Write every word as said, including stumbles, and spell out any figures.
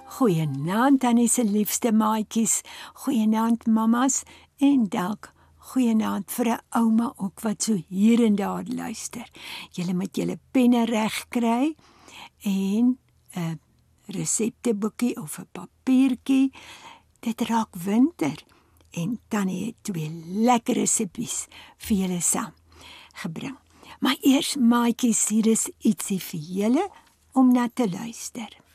Goeienaand Tannie se liefste maatjies, goeienaand mammas en dalk goeienaand vir 'n ouma ook wat so hier en daar luister. Julle moet julle penne reg kry en 'n resepteboekie of 'n papiertjie. Dit raak winter en Tannie het twee lekker resepies vir julle saam gebring. Maar eers maatjies, hier is ietsie vir julle om na te luister.